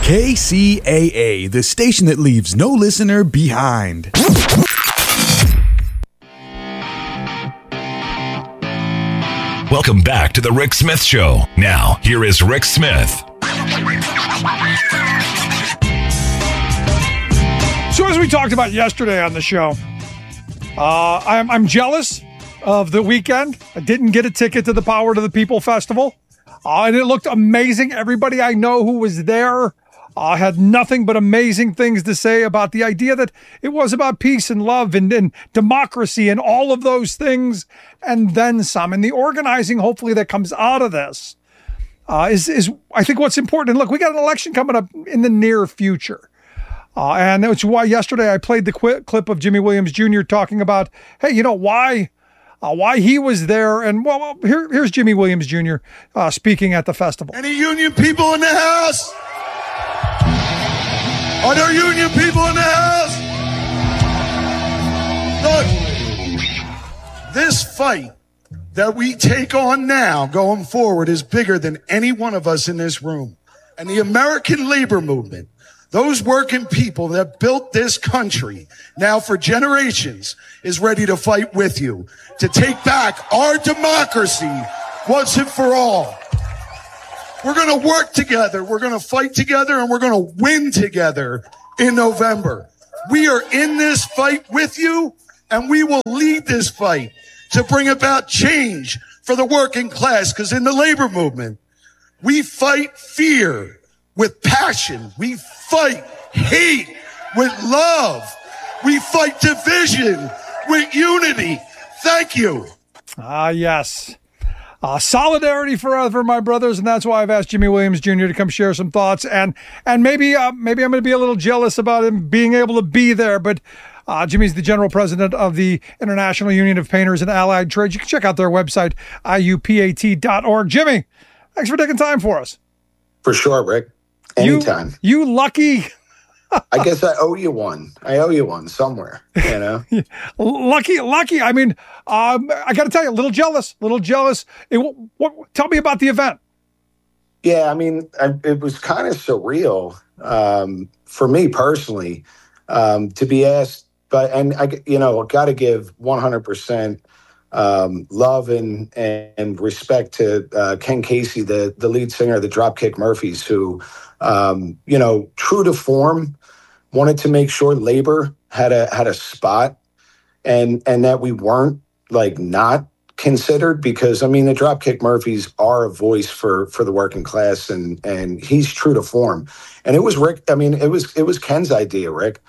KCAA, the station that leaves no listener behind. Welcome back to The Rick Smith Show. Now, here is Rick Smith. So as we talked about yesterday on the show, I'm jealous of the weekend. I didn't get a ticket to the Power to the People Festival. And it looked amazing. Everybody I know who was there had nothing but amazing things to say about the idea that it was about peace and love and democracy and all of those things and then some. And the organizing, hopefully, that comes out of this is I think what's important. And look, we got an election coming up in the near future. And that's why yesterday I played the clip of Jimmy Williams Jr. talking about, hey, you know, why he was there. And well, here's Jimmy Williams Jr. Speaking at the festival. Any union people in the house? Are there union people in the house? Look, this fight that we take on now going forward is bigger than any one of us in this room. And the American labor movement, those working people that built this country now for generations, is ready to fight with you to take back our democracy once and for all. We're going to work together. We're going to fight together, and we're going to win together in November. We are in this fight with you, and we will lead this fight to bring about change for the working class, because in the labor movement, we fight fear with passion. We fight hate with love. We fight division with unity. Thank you. Yes. Solidarity forever, my brothers, and that's why I've asked Jimmy Williams Jr. to come share some thoughts. And maybe I'm going to be a little jealous about him being able to be there. But Jimmy's the general president of the International Union of Painters and Allied Trades. You can check out their website, iupat.org. Jimmy, thanks for taking time for us. For sure, Rick. Anytime. You lucky. I guess I owe you one. I owe you one somewhere, you know? Lucky. I mean, I got to tell you, a little jealous. Tell me about the event. Yeah, I mean, it was kind of surreal for me personally to be asked, and I got to give 100% love and respect to Ken Casey, the lead singer of the Dropkick Murphys, who, true to form, wanted to make sure labor had a spot and that we weren't like not considered, because I mean the Dropkick Murphys are a voice for the working class, and he's true to form. And it was Rick. I mean, it was Ken's idea, Rick.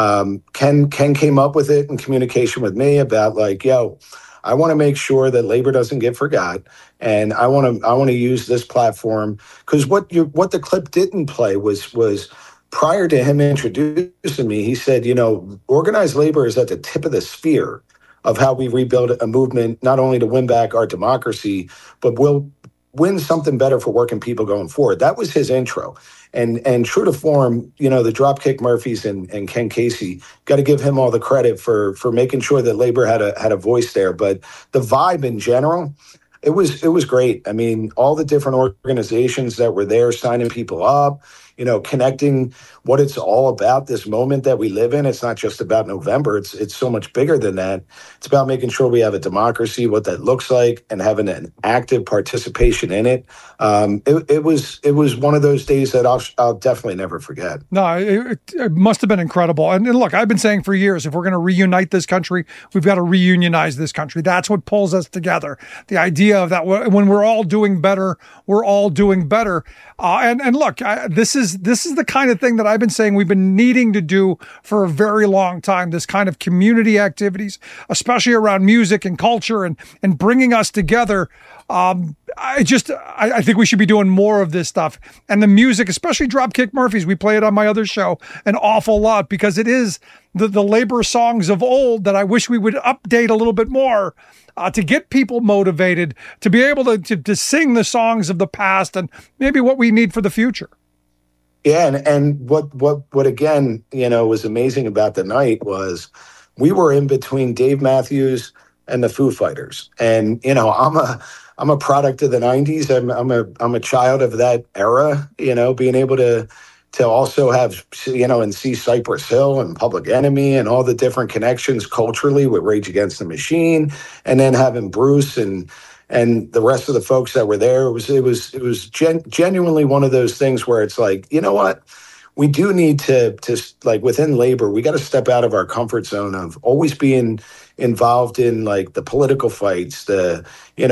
Ken came up with it in communication with me about like, yo, I want to make sure that labor doesn't get forgot, and I want to use this platform, because what the clip didn't play was prior to him introducing me, he said, organized labor is at the tip of the spear of how we rebuild a movement, not only to win back our democracy, but we'll win something better for working people going forward. That was his intro. And true to form, the Dropkick Murphys and Ken Casey, got to give him all the credit for making sure that labor had a voice there. But the vibe in general, it was great. I mean, all the different organizations that were there signing people up, connecting what it's all about, this moment that we live in. It's not just about November. It's so much bigger than that. It's about making sure we have a democracy, what that looks like, and having an active participation in it. It was one of those days that I'll definitely never forget. No, it must have been incredible. And look, I've been saying for years, if we're going to reunite this country, we've got to reunionize this country. That's what pulls us together. The idea of that when we're all doing better, we're all doing better. And look, this is the kind of thing that I've been saying we've been needing to do for a very long time, this kind of community activities, especially around music and culture and bringing us together. I think we should be doing more of this stuff. And the music, especially Dropkick Murphys, we play it on my other show an awful lot, because it is the labor songs of old that I wish we would update a little bit more to get people motivated, to be able to sing the songs of the past and maybe what we need for the future. Yeah, and what again, was amazing about the night was we were in between Dave Matthews and the Foo Fighters, and I'm a product of the '90s. I'm a child of that era. Being able to to also have, and see Cypress Hill and Public Enemy and all the different connections culturally with Rage Against the Machine, and then having Bruce and the rest of the folks that were there. It was genuinely one of those things where it's like, you know what? We do need to like within labor, we got to step out of our comfort zone of always being involved in like the political fights, the,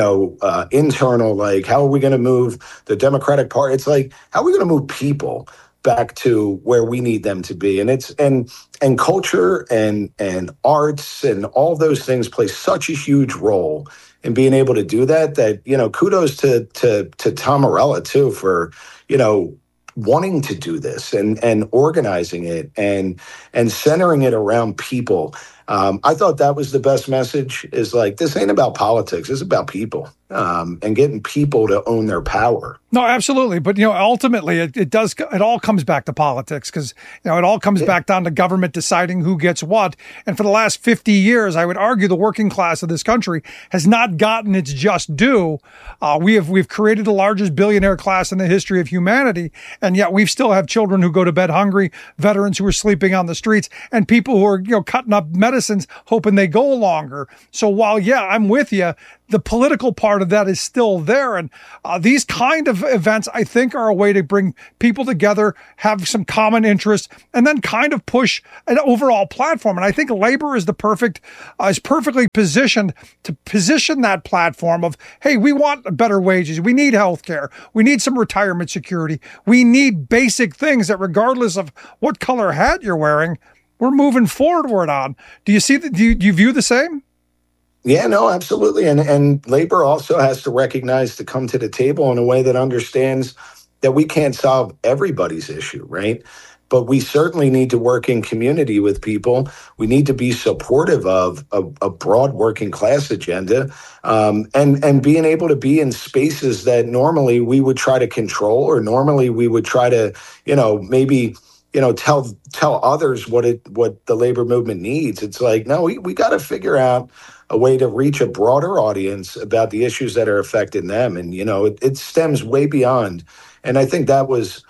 internal, like how are we going to move the Democratic Party? It's like, how are we going to move people back to where we need them to be? And it's and culture and arts and all those things play such a huge role in being able to do that, kudos to Tom Morello too for, wanting to do this and organizing it and centering it around people. I thought that was the best message, is like, this ain't about politics. It's about people, and getting people to own their power. No, absolutely. But, ultimately it all comes back to politics, because, it all comes back down to government deciding who gets what. And for the last 50 years, I would argue the working class of this country has not gotten its just due. We've created the largest billionaire class in the history of humanity. And yet we still have children who go to bed hungry, veterans who are sleeping on the streets, and people who are, cutting up medicines hoping they go longer. So while, I'm with you, the political part of that is still there. And these kind of events, I think, are a way to bring people together, have some common interests, and then kind of push an overall platform. And I think labor is perfectly positioned to position that platform of, hey, we want better wages. We need healthcare. We need some retirement security. We need basic things that, regardless of what color hat you're wearing, we're moving forward on. Do you see that? Do you view the same? Yeah, no, absolutely. And labor also has to recognize, to come to the table in a way that understands that we can't solve everybody's issue, right? But we certainly need to work in community with people. We need to be supportive of a broad working class agenda, and being able to be in spaces that normally we would try to control, or normally we would try to, maybe tell others what the labor movement needs. It's like, no, we got to figure out a way to reach a broader audience about the issues that are affecting them. And, it stems way beyond. And I think that was,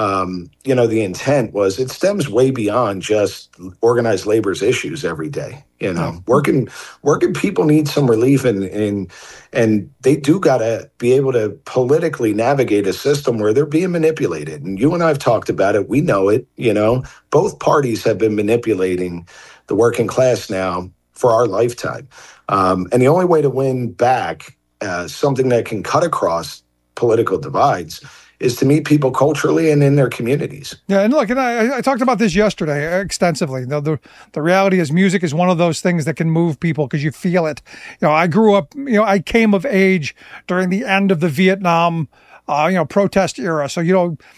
the intent was, it stems way beyond just organized labor's issues every day. Working people need some relief, and they do got to be able to politically navigate a system where they're being manipulated. And you and I have talked about it. We know it. Both parties have been manipulating the working class now for our lifetime. And the only way to win back something that can cut across political divides is to meet people culturally and in their communities. Yeah, and look, and I talked about this yesterday extensively. The reality is, music is one of those things that can move people because you feel it. I grew up, I came of age during the end of the Vietnam protest era. So,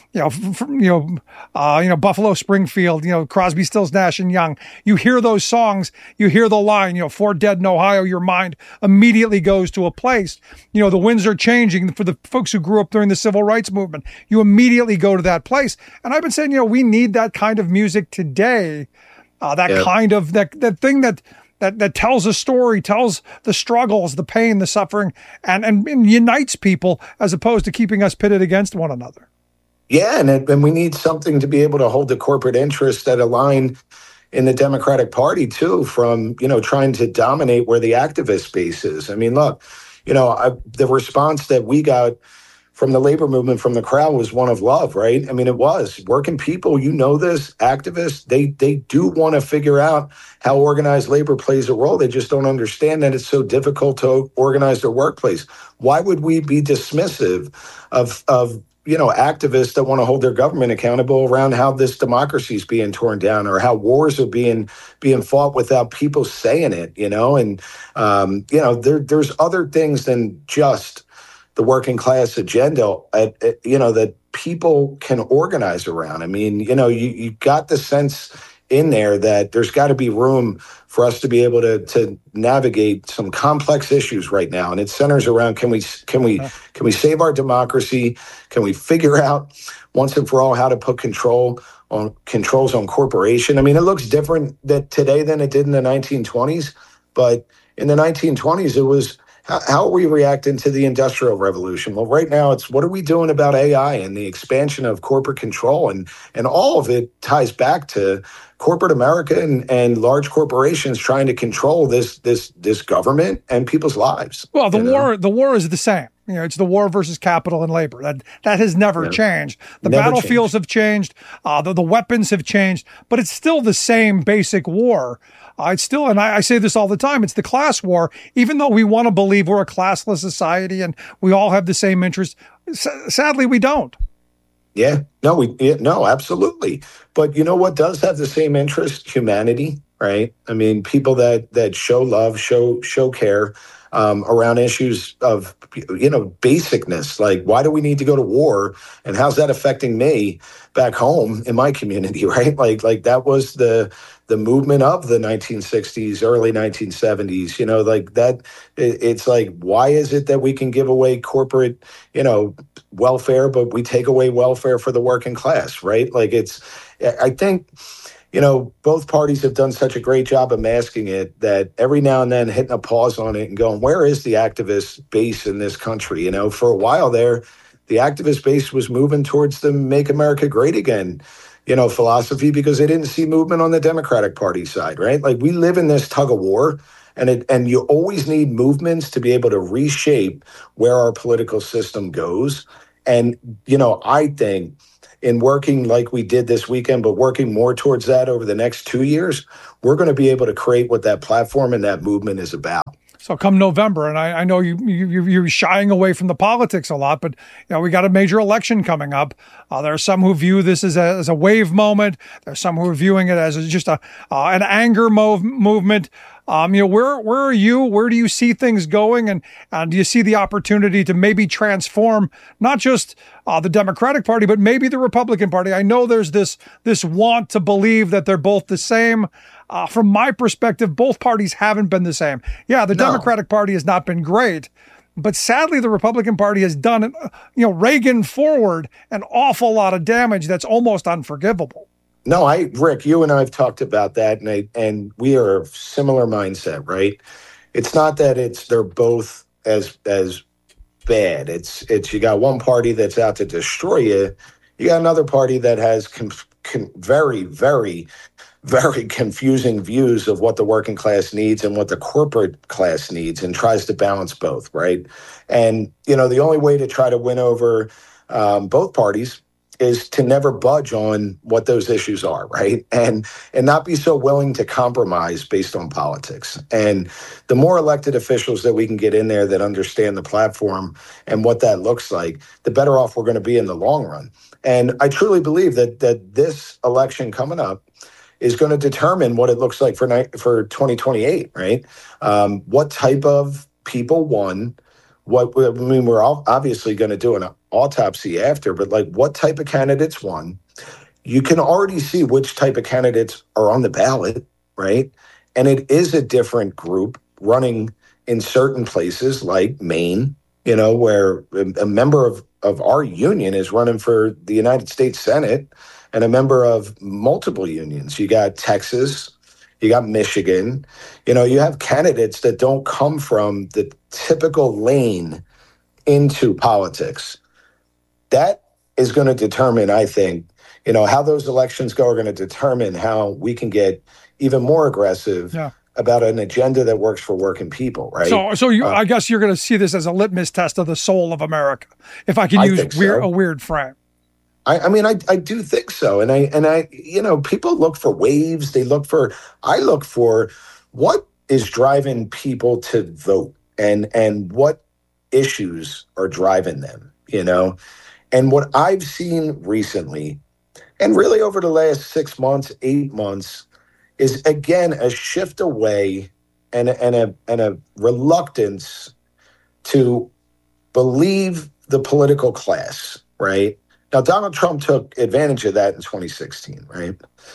Buffalo Springfield, Crosby, Stills, Nash and Young. You hear those songs, you hear the line, 4 dead in Ohio, your mind immediately goes to a place. The winds are changing for the folks who grew up during the civil rights movement. You immediately go to that place. And I've been saying, we need that kind of music today. Kind of that thing that tells a story, tells the struggles, the pain, the suffering, and unites people, as opposed to keeping us pitted against one another. Yeah, and we need something to be able to hold the corporate interests that align in the Democratic Party too, from trying to dominate where the activist base is. I mean, look, the response that we got from the labor movement, from the crowd, was one of love, right? I mean, it was. Working people, this, activists, they do want to figure out how organized labor plays a role. They just don't understand that it's so difficult to organize their workplace. Why would we be dismissive of activists that want to hold their government accountable around how this democracy is being torn down, or how wars are being fought without people saying it, And, there's other things than just the working class agenda, that people can organize around. I mean, you got the sense in there that there's got to be room for us to be able to navigate some complex issues right now. And it centers around, can we save our democracy? Can we figure out once and for all how to put controls on corporation? I mean, it looks different today than it did in the 1920s, but in the 1920s, it was, how are we reacting to the Industrial Revolution? Well, right now it's what are we doing about AI and the expansion of corporate control, and all of it ties back to corporate America and large corporations trying to control this government and people's lives. Well, the war is the same. It's the war versus capital and labor. That has never changed. The battlefields have changed. The weapons have changed, but it's still the same basic war. It's still, and I say this all the time, it's the class war. Even though we want to believe we're a classless society and we all have the same interests, sadly, we don't. Yeah, no, absolutely. But you know what does have the same interest? Humanity, right? I mean, people that show love, show care around issues of, basicness. Like, why do we need to go to war? And how's that affecting me back home in my community, right? Like that was the movement of the 1960s, early 1970s, like that. It's like, why is it that we can give away corporate, welfare, but we take away welfare for the working class, right? Like I think, both parties have done such a great job of masking it that every now and then hitting a pause on it and going, where is the activist base in this country? For a while there, the activist base was moving towards the Make America Great Again, philosophy, because they didn't see movement on the Democratic Party side, right? Like, we live in this tug of war, and you always need movements to be able to reshape where our political system goes. And, I think in working like we did this weekend, but working more towards that over the next 2 years, we're going to be able to create what that platform and that movement is about. So come November, and I know you're shying away from the politics a lot, but we got a major election coming up. There are some who view this as a wave moment. There's some who are viewing it as just an anger movement. Where are you? Where do you see things going? And do you see the opportunity to maybe transform not just the Democratic Party, but maybe the Republican Party? I know there's this want to believe that they're both the same. From my perspective, both parties haven't been the same. Yeah, the Democratic Party has not been great, but sadly, the Republican Party has done, Reagan forward, an awful lot of damage that's almost unforgivable. No, Rick, you and I have talked about that, and we are of similar mindset, right? It's not that they're both as bad. It's you got one party that's out to destroy you. You got another party that has very, very, very confusing views of what the working class needs and what the corporate class needs, and tries to balance both, right? And the only way to try to win over both parties is to never budge on what those issues are, right? And not be so willing to compromise based on politics. And the more elected officials that we can get in there that understand the platform and what that looks like, the better off we're going to be in the long run. And I truly believe that this election coming up is going to determine what it looks like for 2028, right? What type of people won. We're obviously going to do an autopsy after, but what type of candidates won? You can already see which type of candidates are on the ballot, right? And it is a different group running in certain places like Maine, where a member of our union is running for the United States Senate, and a member of multiple unions. You got Texas, you got Michigan. You have candidates that don't come from the typical lane into politics. That is going to determine, I think, how those elections go are going to determine how we can get even more aggressive about an agenda that works for working people, right? So I guess you're going to see this as a litmus test of the soul of America, if I can use a weird frame. I do think so. And I people look for waves. I look for what is driving people to vote and what issues are driving them, And what I've seen recently, and really over the last 6 months, 8 months, is again a shift away and a reluctance to believe the political class, right? Now, Donald Trump took advantage of that in 2016, right?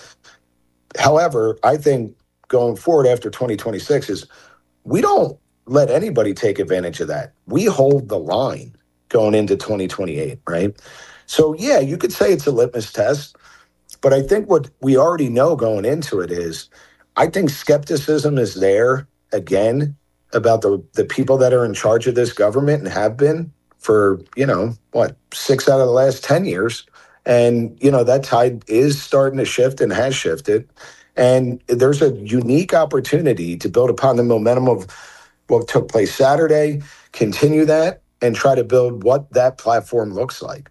However, I think going forward after 2026 is we don't let anybody take advantage of that. We hold the line going into 2028, right? So, yeah, you could say it's a litmus test, but I think what we already know going into it is I think skepticism is there again about the people that are in charge of this government and have been for, 6 out of the last 10 years. And, that tide is starting to shift and has shifted. And there's a unique opportunity to build upon the momentum of what took place Saturday, continue that, and try to build what that platform looks like.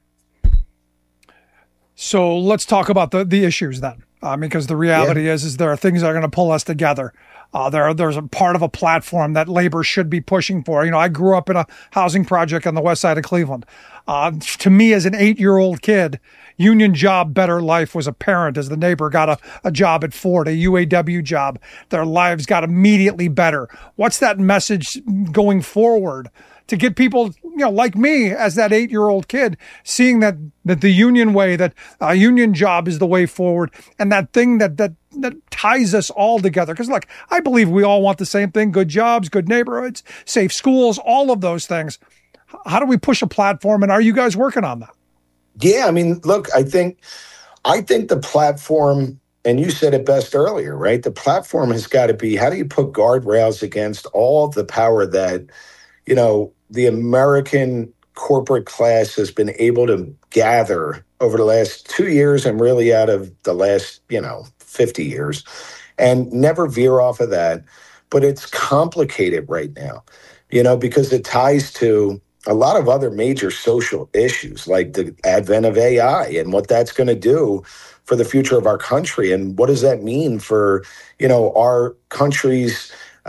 So let's talk about the issues then, because the reality is there are things that are going to pull us together. There's a part of a platform that labor should be pushing for. I grew up in a housing project on the west side of Cleveland. To me, as an 8-year-old kid, union job, better life was apparent as the neighbor got a job at Ford, a UAW job. Their lives got immediately better. What's that message going forward to get people, like me as that 8-year-old kid, seeing that the union way, that a union job is the way forward, and that thing that ties us all together? Because look, I believe we all want the same thing: good jobs, good neighborhoods, safe schools, all of those things. How do we push a platform, and are you guys working on that? Yeah, look, I think the platform, and you said it best earlier, right? The platform has got to be, how do you put guardrails against all of the power that, the American corporate class has been able to gather over the last 2 years and really out of the last, 50 years, and never veer off of that. But it's complicated right now, because it ties to a lot of other major social issues, like the advent of AI and what that's going to do for the future of our country. And what does that mean for, our country's,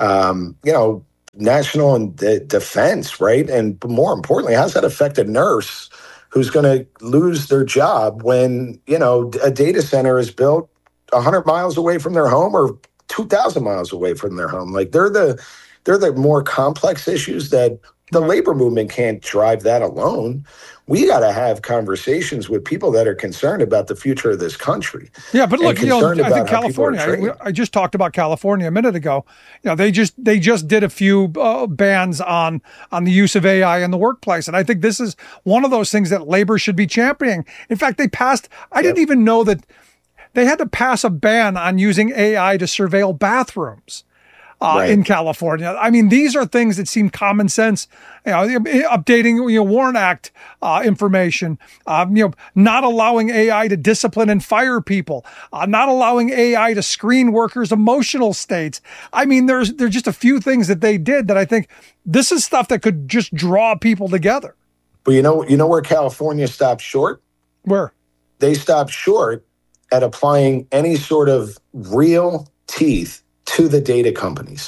national and defense, right? And more importantly, how does that affect a nurse who's going to lose their job when, a data center is built 100 miles away from their home or 2,000 miles away from their home? Like, they're the more complex issues that the labor movement can't drive that alone. We got to have conversations with people that are concerned about the future of this country. Yeah, but look, I think California, I just talked about California a minute ago. They just did a few bans on the use of AI in the workplace. And I think this is one of those things that labor should be championing. In fact, they passed, I didn't even know that they had to pass a ban on using AI to surveil bathrooms. In California. These are things that seem common sense. Updating Warren Act information. Not allowing AI to discipline and fire people. Not allowing AI to screen workers' emotional states. There's just a few things that they did that I think this is stuff that could just draw people together. But you know where California stopped short? Where? They stopped short at applying any sort of real teeth to the data companies.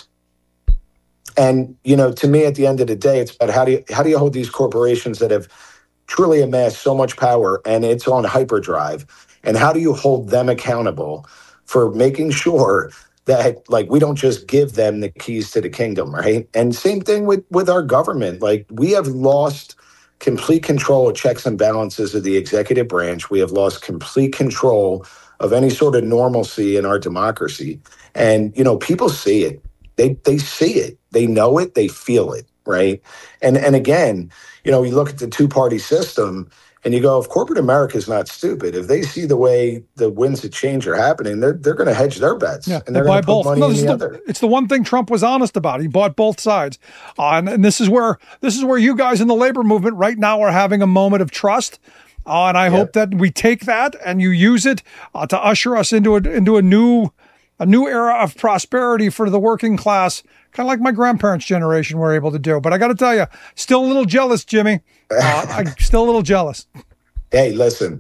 And, to me, at the end of the day, it's about how do you hold these corporations that have truly amassed so much power and it's on hyperdrive, and how do you hold them accountable for making sure that, we don't just give them the keys to the kingdom, right? And same thing with our government. We have lost complete control of checks and balances of the executive branch. We have lost complete control of any sort of normalcy in our democracy. And, people see it. They see it. They know it. They feel it, right? And again, you look at the two-party system and you go, if corporate America is not stupid, if they see the way the winds of change are happening, they're going to hedge their bets. Yeah, and they're going to put money in the other. It's the one thing Trump was honest about. He bought both sides. And this is where you guys in the labor movement right now are having a moment of trust. And I hope that we take that and you use it to usher us into a new era of prosperity for the working class, kind of like my grandparents' generation were able to do. But I got to tell you, still a little jealous, Jimmy. I'm still a little jealous. Hey, listen,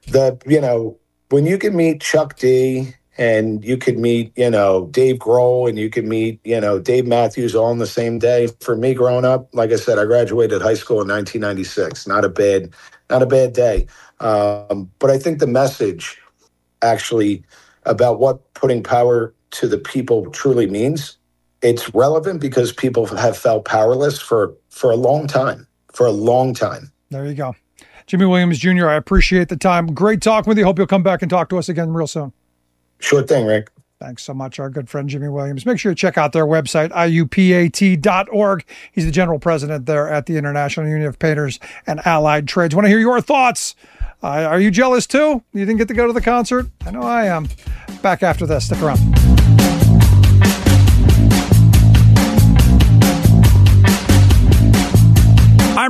when you can meet Chuck D and you could meet, Dave Grohl and you could meet, Dave Matthews all on the same day. For me growing up, like I said, I graduated high school in 1996. Not a bad day. But I think the message actually about what putting power to the people truly means, it's relevant because people have felt powerless for a long time. There you go. Jimmy Williams Jr., I appreciate the time. Great talking with you. Hope you'll come back and talk to us again real soon. Sure thing, Rick. Thanks so much, our good friend Jimmy Williams. Make sure you check out their website, IUPAT.org. He's the general president there at the International Union of Painters and Allied Trades. Want to hear your thoughts? Are you jealous too? You didn't get to go to the concert? I know I am. Back after this. Stick around.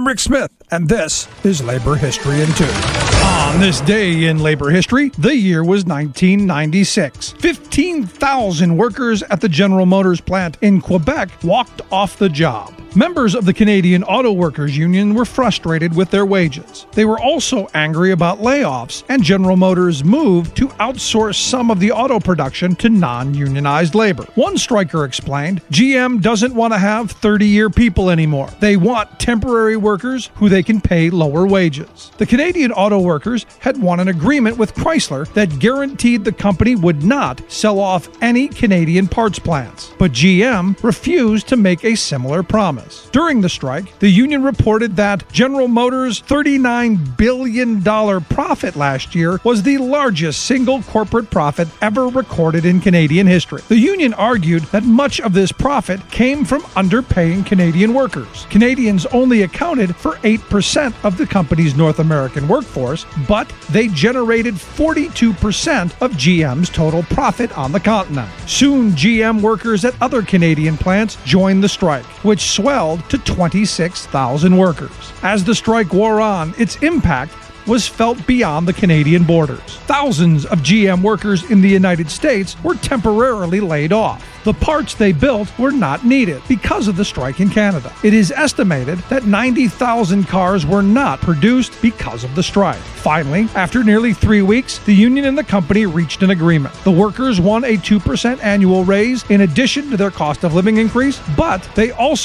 I'm Rick Smith, and this is Labor History in 2. On this day in labor history, the year was 1996. 15,000 workers at the General Motors plant in Quebec walked off the job. Members of the Canadian Auto Workers Union were frustrated with their wages. They were also angry about layoffs and General Motors' move to outsource some of the auto production to non-unionized labor. One striker explained, GM doesn't want to have 30-year people anymore. They want temporary workers who they can pay lower wages. The Canadian Auto Workers had won an agreement with Chrysler that guaranteed the company would not sell off any Canadian parts plants. But GM refused to make a similar promise. During the strike, the union reported that General Motors' $39 billion profit last year was the largest single corporate profit ever recorded in Canadian history. The union argued that much of this profit came from underpaying Canadian workers. Canadians only accounted for 8% of the company's North American workforce, but they generated 42% of GM's total profit on the continent. Soon, GM workers at other Canadian plants joined the strike, which swelled to 26,000 workers. As the strike wore on, its impact was felt beyond the Canadian borders. Thousands of GM workers in the United States were temporarily laid off. The parts they built were not needed because of the strike in Canada. It is estimated that 90,000 cars were not produced because of the strike. Finally, after nearly 3 weeks, the union and the company reached an agreement. The workers won a 2% annual raise in addition to their cost of living increase, but they also